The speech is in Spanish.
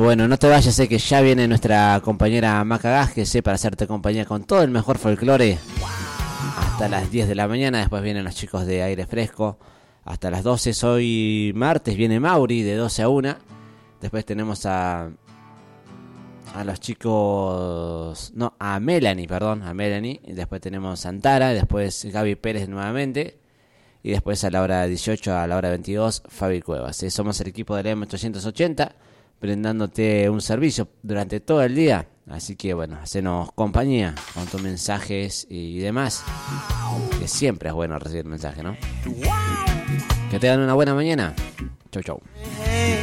Bueno, no te vayas, sé que ya viene nuestra compañera Maca Gájese para hacerte compañía con todo el mejor folclore hasta las 10 de la mañana. Después vienen los chicos de Aire Fresco hasta las 12. Hoy martes viene Mauri de 12 a 1. Después tenemos a los chicos, no, a Melanie. Y después tenemos Santara, después Gaby Pérez nuevamente. Y después a la hora 18, a la hora 22, Fabi Cuevas. Somos el equipo de la M880, brindándote un servicio durante todo el día. Así que bueno, hacenos compañía con tus mensajes y demás. Que siempre es bueno recibir mensajes, ¿no? Que tengan una buena mañana. Chau, chau.